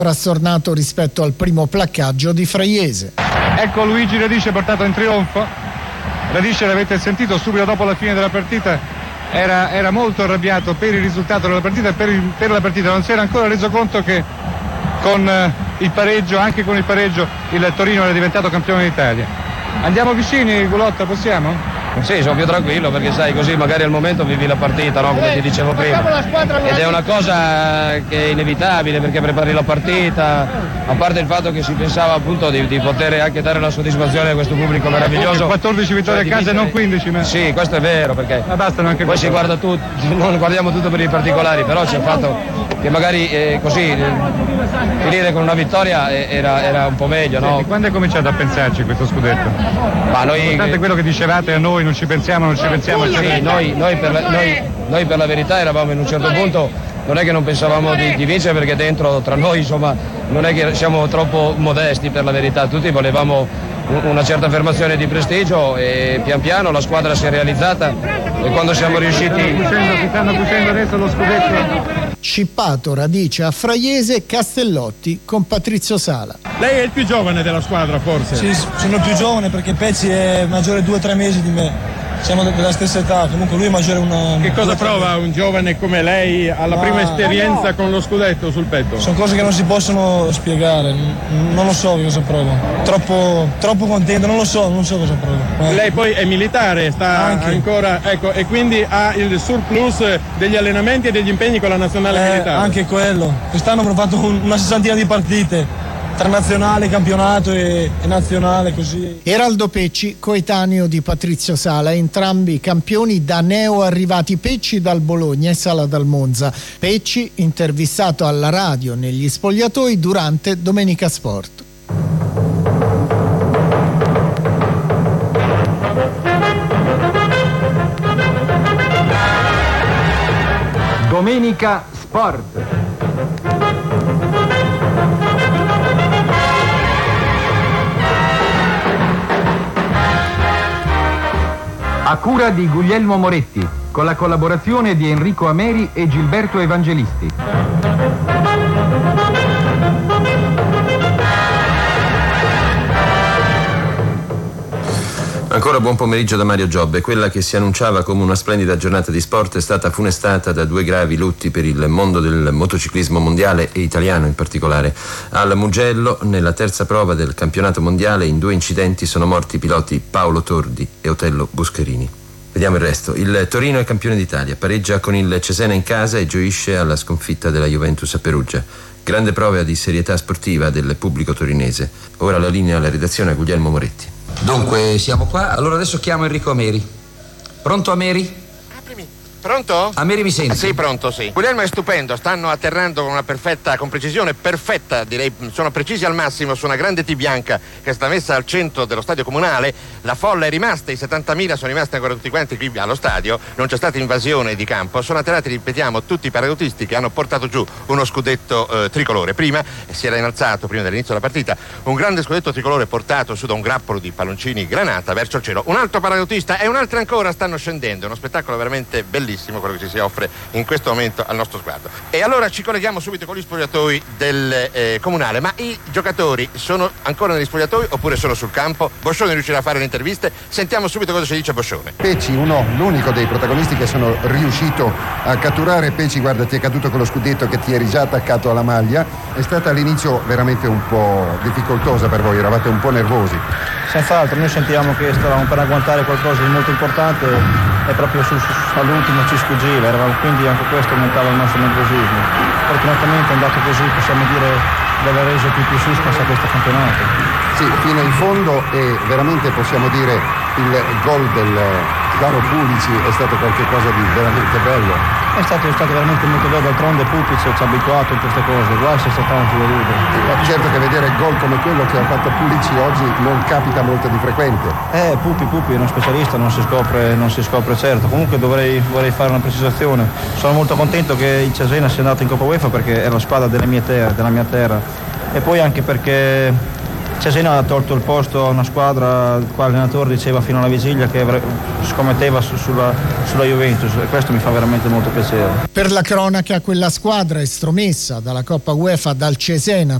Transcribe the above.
Frastornato rispetto al primo placcaggio di Fraiese. Ecco Luigi Radice portato in trionfo. Radice, l'avete sentito subito dopo la fine della partita, era molto arrabbiato per il risultato della partita e per la partita. Non si era ancora reso conto che con il pareggio, anche con il pareggio, il Torino era diventato campione d'Italia. Andiamo vicini, Gulotta, possiamo? Sì, sono più tranquillo perché sai, così magari al momento vivi la partita, no? Come ti dicevo prima. Ed è una cosa che è inevitabile perché prepari la partita, a parte il fatto che si pensava appunto di poter anche dare la soddisfazione a questo pubblico meraviglioso. 14 vittorie a casa e non 15. Ma... Sì, questo è vero perché bastano anche poi si guarda tutto, non guardiamo tutto per i particolari, però c'è il fatto che magari così finire con una vittoria era un po' meglio, no? Senti, quando è cominciato a pensarci questo scudetto? Ma noi... Nonostante quello che dicevate a noi, non ci pensiamo. Sì, noi per la verità eravamo in un certo punto, non è che non pensavamo di vincere perché dentro tra noi insomma non è che siamo troppo modesti, per la verità, tutti volevamo una certa affermazione di prestigio e pian piano la squadra si è realizzata e quando siamo riusciti... Si stanno cucendo adesso lo scudetto. Scippato Radice a Fraiese, Castellotti con Patrizio Sala. Lei è il più giovane della squadra forse? Sì, sono il più giovane perché Pecci è maggiore 2 o 3 mesi di me. Siamo della stessa età, comunque lui è maggiore una... Che cosa prova un giovane come lei alla prima esperienza con lo scudetto sul petto? Sono cose che non si possono spiegare, non lo so cosa provo. Troppo contento, non so cosa provo. Lei poi è militare, sta anche ancora, ecco, e quindi ha il surplus degli allenamenti e degli impegni con la nazionale militare. Anche quello. Quest'anno abbiamo fatto una 60ina di partite. Tra nazionale, campionato e nazionale, così. Eraldo Pecci, coetaneo di Patrizio Sala, entrambi campioni da neo arrivati, Pecci dal Bologna e Sala dal Monza. Pecci intervistato alla radio negli spogliatoi durante Domenica Sport. Domenica Sport. A cura di Guglielmo Moretti, con la collaborazione di Enrico Ameri e Gilberto Evangelisti. Ancora buon pomeriggio da Mario Giobbe. Quella che si annunciava come una splendida giornata di sport è stata funestata da 2 gravi lutti per il mondo del motociclismo mondiale e italiano in particolare. Al Mugello, nella terza prova del campionato mondiale, in 2 incidenti sono morti i piloti Paolo Tordi e Otello Buscherini. Vediamo il resto. Il Torino è campione d'Italia, pareggia con il Cesena in casa e gioisce alla sconfitta della Juventus a Perugia. Grande prova di serietà sportiva del pubblico torinese. Ora la linea alla redazione a Guglielmo Moretti. Dunque, siamo qua. Allora adesso chiamo Enrico Ameri. Pronto, Ameri? Pronto? Ameri, mi senti? Sì, pronto, sì. Guglielmo è stupendo, stanno atterrando con precisione perfetta, direi, sono precisi al massimo su una grande T bianca che è stata messa al centro dello stadio comunale. La folla è rimasta, i 70.000 sono rimasti ancora tutti quanti qui allo stadio, non c'è stata invasione di campo, sono atterrati, ripetiamo, tutti i paracadutisti che hanno portato giù uno scudetto tricolore. Prima si era innalzato, prima dell'inizio della partita, un grande scudetto tricolore portato su da un grappolo di palloncini granata verso il cielo. Un altro paracadutista e un altro ancora stanno scendendo, uno spettacolo veramente bellissimo quello che ci si offre in questo momento al nostro sguardo. E allora ci colleghiamo subito con gli spogliatoi del comunale. Ma i giocatori sono ancora negli spogliatoi oppure sono sul campo? Boscione riuscirà a fare le interviste? Sentiamo subito cosa ci dice Boscione. Pecci, l'unico dei protagonisti che sono riuscito a catturare. Pecci, guarda, ti è caduto con lo scudetto che ti eri già attaccato alla maglia. È stata all'inizio veramente un po' difficoltosa per voi, eravate un po' nervosi. Senz'altro, noi sentiamo che stavamo per agguantare qualcosa di molto importante e proprio all'ultimo ci sfuggiva, quindi anche questo aumentava il nostro nervosismo. Fortunatamente è andato così, possiamo dire di aver reso più suspense a questo campionato. Sì, fino in fondo, e veramente possiamo dire il gol del caro Pulici è stato qualcosa di veramente bello. È stato veramente molto bello, d'altronde Pupic ci ha abituato in queste cose, guai se sta tanto deluso. Certo che vedere gol come quello che ha fatto Pulici oggi non capita molto di frequente. Pupi è uno specialista, non si scopre certo. Comunque vorrei fare una precisazione. Sono molto contento che il Cesena sia andato in Coppa UEFA perché è la squadra della mia terra, e poi anche perché Cesena ha tolto il posto a una squadra il quale l'allenatore diceva fino alla vigilia che scommetteva sulla Juventus, e questo mi fa veramente molto piacere. Per la cronaca, quella squadra estromessa dalla Coppa UEFA dal Cesena